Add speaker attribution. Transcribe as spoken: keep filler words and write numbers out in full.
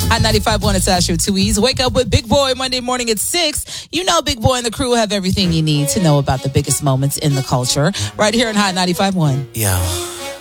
Speaker 1: Hot ninety-five point one, it's Asher Two E's. Wake up with Big Boy Monday morning at six. You know Big Boy and the crew have everything you need to know about the biggest moments in the culture. Right here on Hot ninety-five point one.
Speaker 2: Yeah.